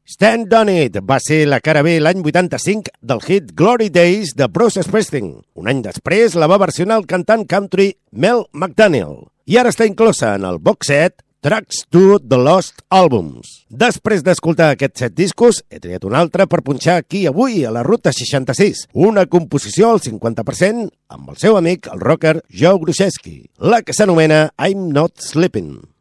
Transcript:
Stand On It va ser la cara B l'any 85 del hit Glory Days de Bruce Springsteen. Un any després la va versionar el cantant country Mel McDaniel i ara està inclosa en el box set Tracks to the Lost Albums. Després d'escoltar aquests 7 discos, he triat un altre per punxar aquí avui a la Ruta 66, una composició al 50% amb el seu amic, el rocker Joe Gruszewski, la que s'anomena I'm Not Sleeping.